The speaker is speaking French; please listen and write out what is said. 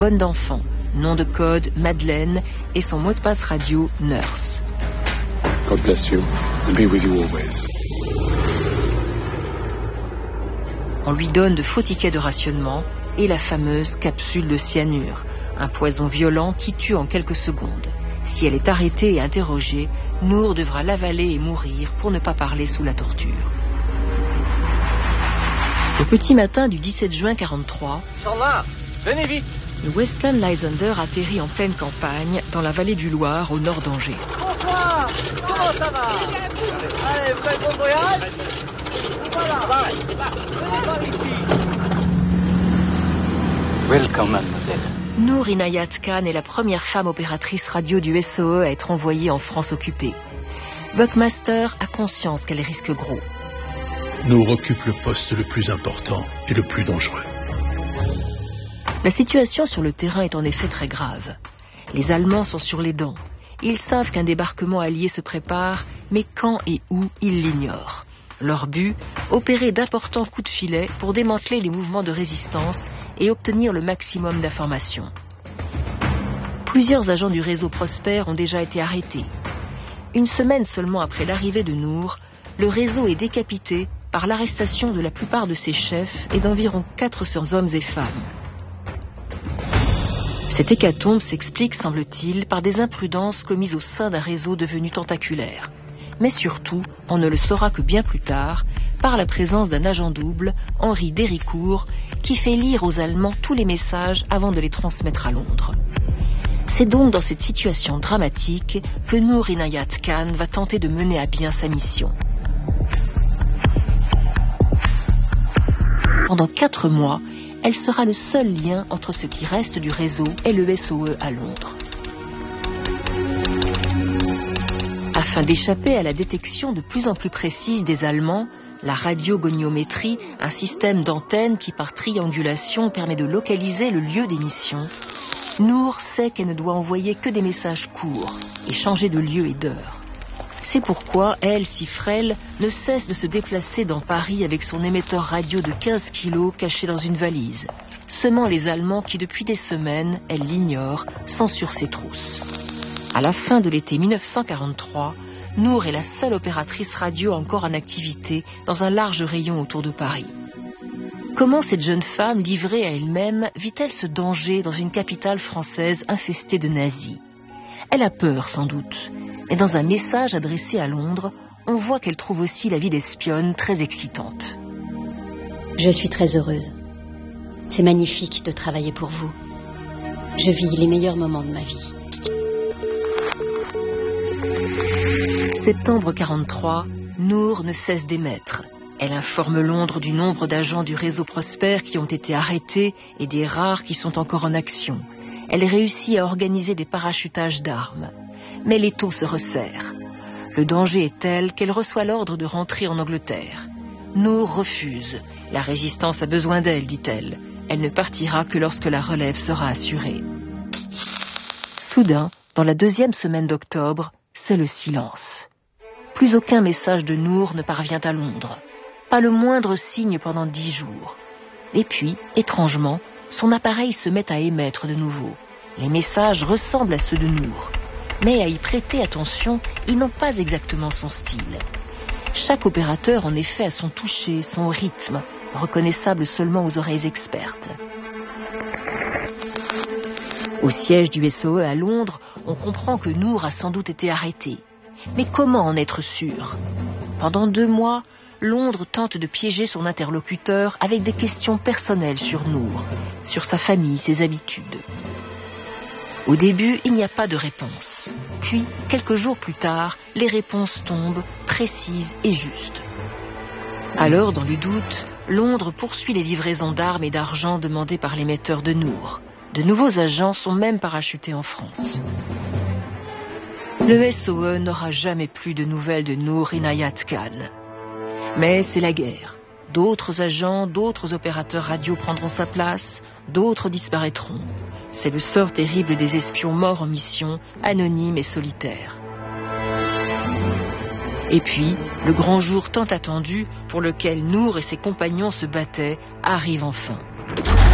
Bonne d'enfant, nom de code Madeleine et son mot de passe radio Nurse. God bless you and be with you always. On lui donne de faux tickets de rationnement et la fameuse capsule de cyanure, un poison violent qui tue en quelques secondes. Si elle est arrêtée et interrogée, Nour devra l'avaler et mourir pour ne pas parler sous la torture. Au petit matin du 17 juin 1943, Inch'Allah, venez vite. le Westland Lysander atterrit en pleine campagne dans la vallée du Loir au nord d'Angers. Bonsoir. Comment ça va? Allez, vous faites bon voyage. Voilà. Venez par ici. Welcome, mademoiselle. Nour Inayat Khan est la première femme opératrice radio du SOE à être envoyée en France occupée. Buckmaster a conscience qu'elle risque gros. Nour occupe le poste le plus important et le plus dangereux. La situation sur le terrain est en effet très grave. Les Allemands sont sur les dents. Ils savent qu'un débarquement allié se prépare, mais quand et où, ils l'ignorent. Leur but, opérer d'importants coups de filet pour démanteler les mouvements de résistance et obtenir le maximum d'informations. Plusieurs agents du réseau Prosper ont déjà été arrêtés. Une semaine seulement après l'arrivée de Nour, le réseau est décapité par l'arrestation de la plupart de ses chefs et d'environ 400 hommes et femmes. Cette hécatombe s'explique, semble-t-il, par des imprudences commises au sein d'un réseau devenu tentaculaire. Mais surtout, on ne le saura que bien plus tard, par la présence d'un agent double, Henri Déricourt, qui fait lire aux Allemands tous les messages avant de les transmettre à Londres. C'est donc dans cette situation dramatique que Nour Inayat Khan va tenter de mener à bien sa mission. Pendant 4 mois, elle sera le seul lien entre ce qui reste du réseau et le SOE à Londres. Afin d'échapper à la détection de plus en plus précise des Allemands, la radiogoniométrie, un système d'antennes qui par triangulation permet de localiser le lieu d'émission, Nour sait qu'elle ne doit envoyer que des messages courts et changer de lieu et d'heure. C'est pourquoi elle, si frêle, ne cesse de se déplacer dans Paris avec son émetteur radio de 15 kilos caché dans une valise, semant les Allemands qui depuis des semaines, elle l'ignore, sont sur ses trousses. À la fin de l'été 1943, Nour est la seule opératrice radio encore en activité dans un large rayon autour de Paris. Comment cette jeune femme, livrée à elle-même, vit-elle ce danger dans une capitale française infestée de nazis? Elle a peur, sans doute, mais dans un message adressé à Londres, on voit qu'elle trouve aussi la vie d'espionne très excitante. Je suis très heureuse. C'est magnifique de travailler pour vous. Je vis les meilleurs moments de ma vie. Septembre 1943, Nour ne cesse d'émettre. Elle informe Londres du nombre d'agents du réseau Prosper qui ont été arrêtés et des rares qui sont encore en action. Elle réussit à organiser des parachutages d'armes. Mais l'étau se resserre. Le danger est tel qu'elle reçoit l'ordre de rentrer en Angleterre. Nour refuse. La résistance a besoin d'elle, dit-elle. Elle ne partira que lorsque la relève sera assurée. Soudain, dans la 2e semaine d'octobre, c'est le silence. Plus aucun message de Nour ne parvient à Londres. Pas le moindre signe pendant 10 jours. Et puis, étrangement, son appareil se met à émettre de nouveau. Les messages ressemblent à ceux de Nour. Mais à y prêter attention, ils n'ont pas exactement son style. Chaque opérateur, en effet, a son toucher, son rythme, reconnaissable seulement aux oreilles expertes. Au siège du SOE à Londres, on comprend que Nour a sans doute été arrêtée. Mais comment en être sûr? Pendant 2 mois, Londres tente de piéger son interlocuteur avec des questions personnelles sur Nour, sur sa famille, ses habitudes. Au début, il n'y a pas de réponse. Puis, quelques jours plus tard, les réponses tombent, précises et justes. Alors, dans le doute, Londres poursuit les livraisons d'armes et d'argent demandées par l'émetteur de Nour. De nouveaux agents sont même parachutés en France. Le SOE n'aura jamais plus de nouvelles de Nour Inayat Khan. Mais c'est la guerre. D'autres agents, d'autres opérateurs radio prendront sa place, d'autres disparaîtront. C'est le sort terrible des espions morts en mission, anonymes et solitaires. Et puis, le grand jour tant attendu, pour lequel Nour et ses compagnons se battaient, arrive enfin.